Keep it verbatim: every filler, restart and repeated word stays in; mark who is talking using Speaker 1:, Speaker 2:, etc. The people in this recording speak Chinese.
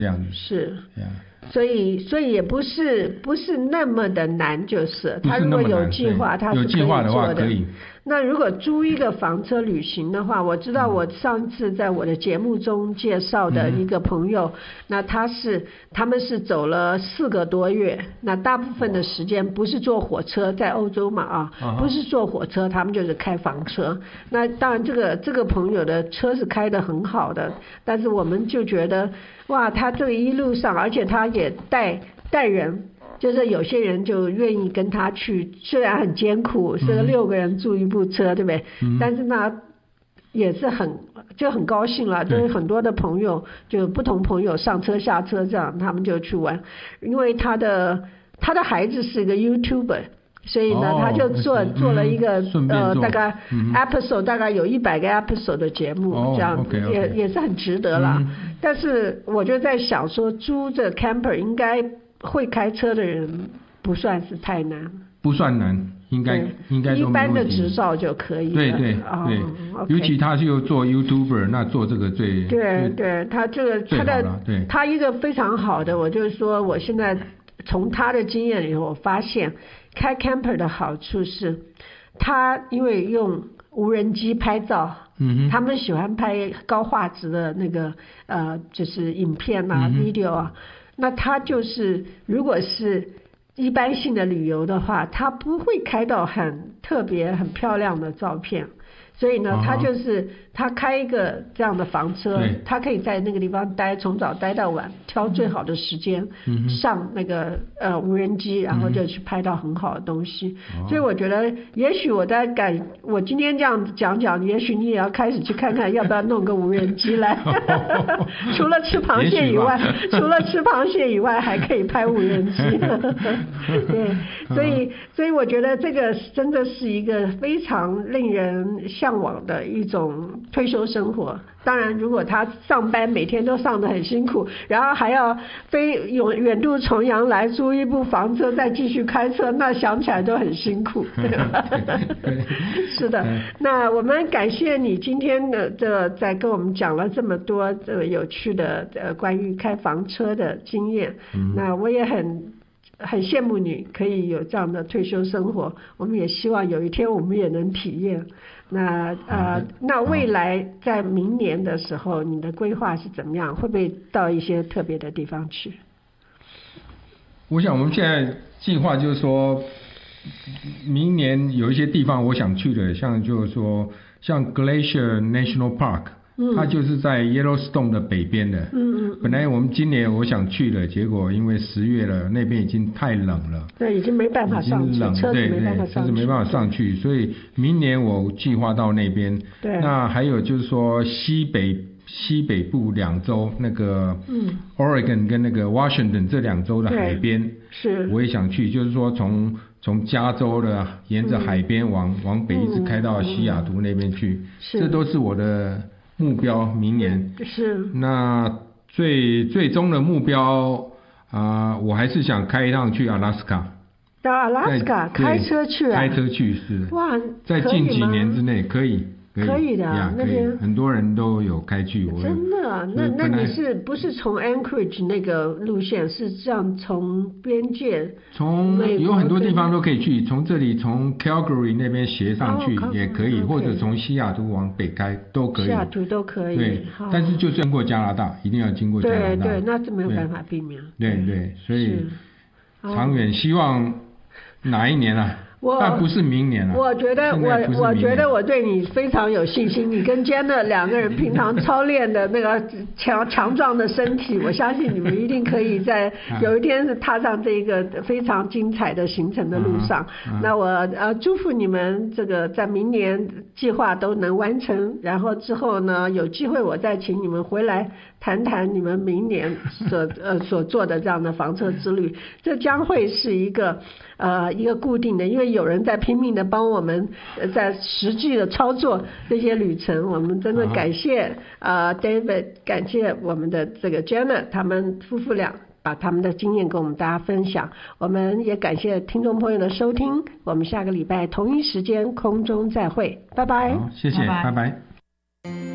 Speaker 1: 这样子
Speaker 2: 是。
Speaker 1: Yeah.
Speaker 2: 所以，所以也不是不是那么的难，就是他如果有计划，他是可以做的。
Speaker 1: 有计划的话可以。
Speaker 2: 那如果租一个房车旅行的话，我知道我上次在我的节目中介绍的一个朋友，嗯、那他是他们是走了四个多月，那大部分的时间不是坐火车，在欧洲嘛啊，啊不是坐火车，他们就是开房车。那当然，这个这个朋友的车是开得很好的，但是我们就觉得哇，他这一路上，而且他也带带人。就是有些人就愿意跟他去，虽然很艰苦，是六个人住一部车，对不对？嗯、但是呢，也是很就很高兴了，就是很多的朋友，就不同朋友上车下车这样，他们就去玩。因为他的他的孩子是一个 YouTuber， 所以呢，哦、他就做、嗯、做了一个呃大概 episode、嗯、大概有一百个 episode 的节目，哦、这样子
Speaker 1: okay, okay.
Speaker 2: 也也是很值得了。嗯、但是我就在想说，租这 camper 应该。会开车的人不算是太难，
Speaker 1: 不算难，应该应该都没问题，一
Speaker 2: 般的执照就可以了。
Speaker 1: 对对
Speaker 2: 哦、
Speaker 1: 对，
Speaker 2: okay
Speaker 1: 尤其他就做 YouTuber， 那做这个最
Speaker 2: 对对，他这个他的他一个非常好的，我就是说，我现在从他的经验里，我发现开 camper 的好处是，他因为用无人机拍照。嗯、他们喜欢拍高画质的那个呃，就是影片啊、嗯、video 啊。那他就是，如果是一般性的旅游的话，他不会开到很特别、很漂亮的照片。所以呢，他就是他开一个这样的房车，他可以在那个地方待，从早待到晚，挑最好的时间、嗯、上那个呃无人机，然后就去拍到很好的东西。嗯、所以我觉得，也许我在改，我今天这样讲讲，也许你也要开始去看看，要不要弄个无人机来。除了吃螃蟹以外，除了吃螃蟹以外，还可以拍无人机。对，所以所以我觉得这个真的是一个非常令人向往的一种退休生活。当然如果他上班每天都上得很辛苦，然后还要飞远远渡重洋来租一部房车再继续开车，那想起来都很辛苦。对吧？是的，那我们感谢你今天的这在跟我们讲了这么多这个有趣的呃关于开房车的经验。嗯、那我也很很羡慕你可以有这样的退休生活，我们也希望有一天我们也能体验。那呃，那未来在明年的时候，你的规划是怎么样？会不会到一些特别的地方去？
Speaker 1: 我想我们现在计划就是说，明年有一些地方我想去的，像就是说，像 Glacier National Park。嗯、它就是在 Yellowstone 的北边的。嗯嗯。本来我们今年我想去的，结果因为十月了，那边已经太冷了。
Speaker 2: 对，已经没办法上去，
Speaker 1: 冷
Speaker 2: 车子没办法上去，
Speaker 1: 车子没办法上去，所以明年我计划到那边。
Speaker 2: 对。
Speaker 1: 那还有就是说西北西北部两州那个，嗯 ，Oregon 跟那个 Washington 这两州的海边，
Speaker 2: 是，
Speaker 1: 我也想去，就是说从从加州的沿着海边往、嗯、往北一直开到西雅图那边去，嗯、这都是我的目标，明年
Speaker 2: 是。
Speaker 1: 那最最终的目标啊、呃，我还是想开一趟去阿拉斯加。
Speaker 2: 到阿拉斯加开车去啊？
Speaker 1: 开车去是。
Speaker 2: 哇，
Speaker 1: 在近几年之内可以。可以,
Speaker 2: 可以的、啊，那边
Speaker 1: 很多人都有开去。我
Speaker 2: 真的、啊？那那你是不是从 Anchorage 那个路线？是这样从边界？
Speaker 1: 从有很多地方都可以去，从这里从 Calgary 那边斜上去也可以，哦、或者从西雅图往北开都可以。
Speaker 2: 西雅图都可以。
Speaker 1: 对，但是就经过加拿大，一定要经过加拿大。
Speaker 2: 对对，那是没有办法避免。
Speaker 1: 对 对, 对，所以长远希望哪一年啊？但不是明年了、啊。
Speaker 2: 我觉得我我觉得我对你非常有信心。你跟 Janet 两个人平常操练的那个强强壮的身体，我相信你们一定可以在有一天是踏上这一个非常精彩的行程的路上。啊啊、那我呃祝福你们这个在明年计划都能完成，然后之后呢有机会我再请你们回来谈谈你们明年所呃所做的这样的房车之旅。这将会是一个呃一个固定的，因为有人在拼命的帮我们在实际的操作这些旅程，我们真的感谢呃 David， 感谢我们的这个 Janet 他们夫妇俩把他们的经验跟我们大家分享。我们也感谢听众朋友的收听，我们下个礼拜同一时间空中再会，拜拜。
Speaker 1: 好，谢谢，拜拜。拜拜。